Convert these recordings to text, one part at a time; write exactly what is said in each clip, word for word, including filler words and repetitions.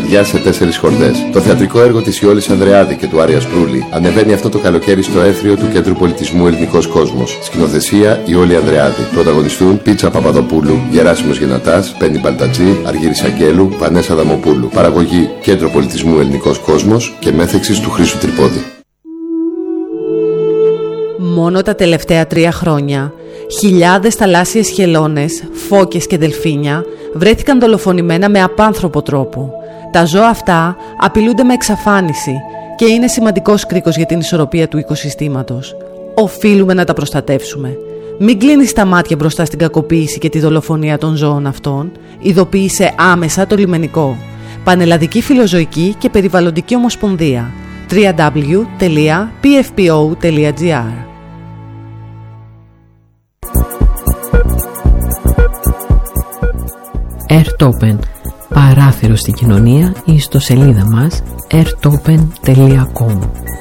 παιδιά σε τέσσερις χορδές. Το θεατρικό έργο της Ιόλης Ανδρεάδη και του Άρια Σπρούλη ανεβαίνει αυτό το καλοκαίρι στο Έθριο του Κέντρου Πολιτισμού Ελληνικός Κόσμος. Σκηνοθεσία Ιόλη Ανδρεάδη. Πρωταγωνιστούν Πίτσα Παπαδοπούλου, Γεράσιμος Γενατάς, Πέννη Μπαλτατζή, Αργύρης Αγγέλου, Βανέσα Δαμοπούλου. Παραγωγή Κέντρο Πολιτισμού Ελληνικός Κόσμος και μέθεξης του Χρήστου Τρυπόδη. Μόνο τα τελευταία τρία χρόνια, χιλιάδες θαλάσσιες χελώνες, φώκες και δελφίνια βρέθηκαν δολοφονημένα με απάνθρωπο τρόπο. Τα ζώα αυτά απειλούνται με εξαφάνιση και είναι σημαντικός κρίκος για την ισορροπία του οικοσυστήματος. Οφείλουμε να τα προστατεύσουμε. Μην κλείνεις τα μάτια μπροστά στην κακοποίηση και τη δολοφονία των ζώων αυτών. Ειδοποίησε άμεσα το λιμενικό. Πανελλαδική Φιλοζωική και Περιβαλλοντική Ομοσπονδία. double-u double-u double-u τελεία πι εφ πι ο τελεία τζι άρ. Airtopen, παράθυρο στην κοινωνία, η ιστοσελίδα μας airtopen τελεία com.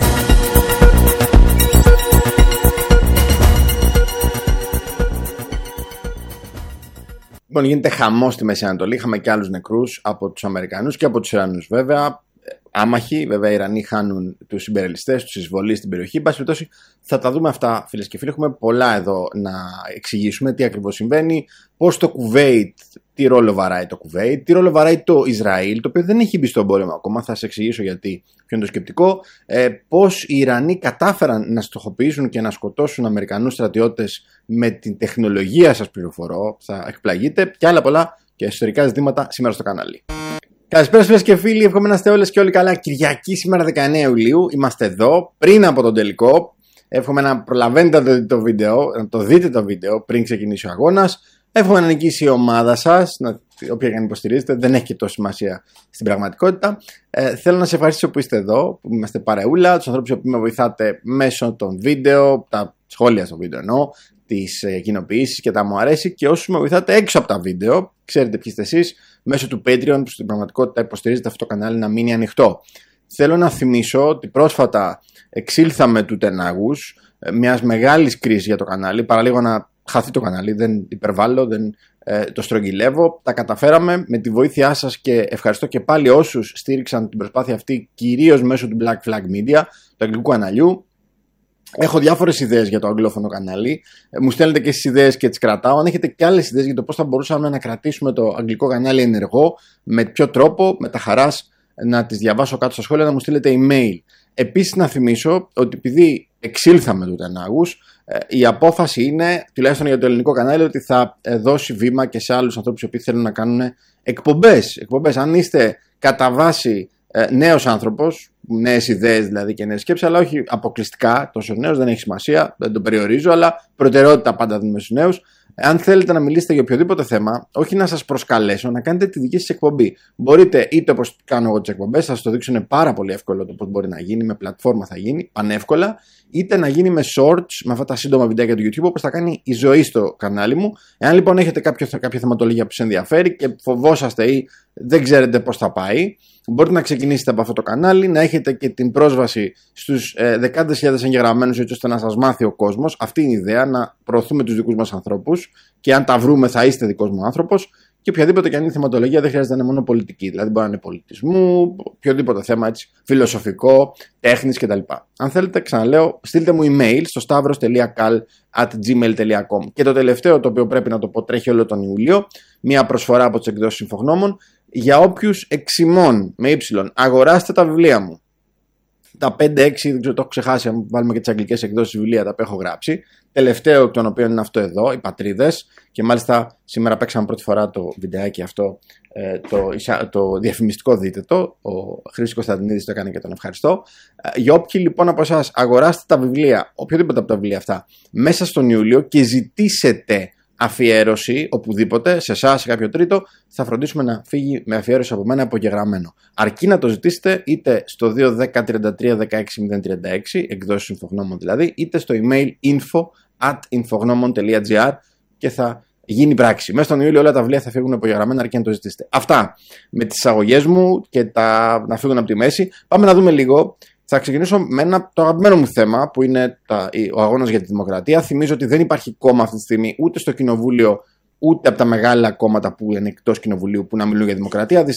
Λοιπόν, γίνεται χαμός στη Μέση Ανατολή. Είχαμε και άλλους νεκρούς από τους Αμερικανούς και από τους Ιρανούς, βέβαια. Άμαχοι, βέβαια, οι Ιρανοί χάνουν τους συμπερελιστές, τους εισβολείς στην περιοχή. Εν πάση περιπτώσει, θα τα δούμε αυτά, φίλες και φίλοι. Έχουμε πολλά εδώ να εξηγήσουμε τι ακριβώς συμβαίνει, πώς το Κουβέιτ, τι ρόλο βαράει το Κουβέιτ, τι ρόλο βαράει το Ισραήλ, το οποίο δεν έχει μπει στον πόλεμο ακόμα. Θα σας εξηγήσω γιατί, ποιο είναι το σκεπτικό. Ε, πώς οι Ιρανοί κατάφεραν να στοχοποιήσουν και να σκοτώσουν Αμερικανούς στρατιώτες με την τεχνολογία, σας πληροφορώ. Θα εκπλαγείτε, και άλλα πολλά και ιστορικά ζητήματα σήμερα στο κανάλι. Καλησπέρα φίλες και φίλοι, εύχομαι να είστε όλες και όλοι καλά. Κυριακή σήμερα δεκαεννέα Ιουλίου, είμαστε εδώ πριν από τον τελικό. Εύχομαι να προλαβαίνετε να το δείτε το βίντεο, να το δείτε το βίντεο πριν ξεκινήσει ο αγώνας. Εύχομαι να νικήσει η ομάδα σας, να, όποια και αν υποστηρίζετε, δεν έχει και τόση σημασία στην πραγματικότητα. Ε, θέλω να σε ευχαριστήσω που είστε εδώ, που είμαστε παρεούλα, τους ανθρώπους που με βοηθάτε μέσω των βίντεο, τα σχόλια στο βίντεο εννοώ, τις ε, κοινοποιήσεις και τα μου αρέσει, και όσους με βοηθάτε έξω από τα βίντεο, ξέρετε ποιοι είστε εσείς, μέσω του Patreon, που στην πραγματικότητα υποστηρίζετε αυτό το κανάλι να μείνει ανοιχτό. Θέλω να θυμίσω ότι πρόσφατα εξήλθαμε του τενάγους μιας μεγάλης κρίσης για το κανάλι, παραλίγο να χαθεί το κανάλι, δεν υπερβάλλω, δεν ε, το στρογγυλεύω. Τα καταφέραμε με τη βοήθειά σας και ευχαριστώ και πάλι όσους στήριξαν την προσπάθεια αυτή, κυρίως μέσω του Black Flag Media, του αγγλικού καναλιού. Έχω διάφορες ιδέες για το αγγλόφωνο κανάλι. Μου στέλνετε και τις ιδέες και τις κρατάω. Αν έχετε και άλλες ιδέες για το πώς θα μπορούσαμε να κρατήσουμε το αγγλικό κανάλι ενεργό, με ποιο τρόπο, με τα χαράς να τις διαβάσω κάτω στα σχόλια, να μου στείλετε email. Επίσης, να θυμίσω ότι επειδή εξήλθαμε του τενάγους, η απόφαση είναι, τουλάχιστον για το ελληνικό κανάλι, ότι θα δώσει βήμα και σε άλλους ανθρώπους οι οποίοι θέλουν να κάνουν εκπομπές. εκπομπές. Αν είστε κατά βάση νέος άνθρωπος, νέες ιδέες δηλαδή και νέες σκέψεις, αλλά όχι αποκλειστικά τόσο νέος, δεν έχει σημασία, δεν το περιορίζω, αλλά προτεραιότητα πάντα δίνουμε στους νέους. Αν θέλετε να μιλήσετε για οποιοδήποτε θέμα, όχι να σας προσκαλέσω, να κάνετε τη δική σας εκπομπή. Μπορείτε είτε όπως κάνω εγώ τις εκπομπές, θα σας το δείξω, είναι πάρα πολύ εύκολο το πώς μπορεί να γίνει, με πλατφόρμα θα γίνει, πανεύκολα, είτε να γίνει με shorts, με αυτά τα σύντομα βιντεάκια του YouTube, όπως θα κάνει η ζωή στο κανάλι μου. Εάν λοιπόν έχετε κάποιο, κάποια θεματολογία που σας ενδιαφέρει και φοβόσαστε ή δεν ξέρετε πώς θα πάει, μπορείτε να ξεκινήσετε από αυτό το κανάλι, να έχετε και την πρόσβαση στους ε, δεκάδες χιλιάδες εγγεγραμμένους, έτσι ώστε να σας μάθει ο κόσμος. Αυτή είναι η ιδέα, να προωθούμε τους δικούς μας ανθρώπους, και αν τα βρούμε θα είστε δικός μου άνθρωπος. Και οποιαδήποτε και αν είναι θεματολογία, δεν χρειάζεται να είναι μόνο πολιτική. Δηλαδή, μπορεί να είναι πολιτισμού, οποιοδήποτε θέμα έτσι, φιλοσοφικό, τέχνης κτλ. Αν θέλετε, ξαναλέω, στείλτε μου email στο stavros τελεία kal at gmail τελεία com. Και το τελευταίο, το οποίο πρέπει να το πω, τρέχει όλο τον Ιούλιο, μια προσφορά από τις εκδόσεις Συμφογνώμων. Για όποιους εξημών με ύψιλον, αγοράστε τα βιβλία μου. Τα πέντε έξι, δεν ξέρω, το έχω ξεχάσει, αν βάλουμε και τις αγγλικές εκδόσεις βιβλία, τα που έχω γράψει. Τελευταίο εκ των οποίων είναι αυτό εδώ, οι Πατρίδες. Και μάλιστα σήμερα παίξαμε πρώτη φορά το βιντεάκι αυτό, το, το διαφημιστικό, δείτε το. Ο Χρήστος Κωνσταντινίδης το έκανε και τον ευχαριστώ. Για όποιοι λοιπόν από εσάς αγοράστε τα βιβλία, οποιοδήποτε από τα βιβλία αυτά, μέσα στον Ιούλιο και ζητήσετε αφιέρωση οπουδήποτε, σε εσάς, σε κάποιο τρίτο, θα φροντίσουμε να φύγει με αφιέρωση από μένα απογεγραμμένο. Αρκεί να το ζητήσετε είτε στο δύο ένα μηδέν τριάντα τρία δεκαέξι μηδέν τριάντα έξι, εκδόσεις Συμφογνώμων δηλαδή, είτε στο email info at infognomon τελεία gr και θα γίνει πράξη. Μέσα στον Ιούλιο όλα τα βιβλία θα φύγουν απογεγραμμένα, αρκεί να το ζητήσετε. Αυτά με τις εισαγωγές μου και τα να φύγουν από τη μέση. Πάμε να δούμε λίγο. Θα ξεκινήσω με ένα, το αγαπημένο μου θέμα, που είναι τα, ο αγώνας για τη δημοκρατία. Θυμίζω ότι δεν υπάρχει κόμμα αυτή τη στιγμή ούτε στο Κοινοβούλιο, ούτε από τα μεγάλα κόμματα που είναι εκτός Κοινοβουλίου που να μιλούν για δημοκρατία.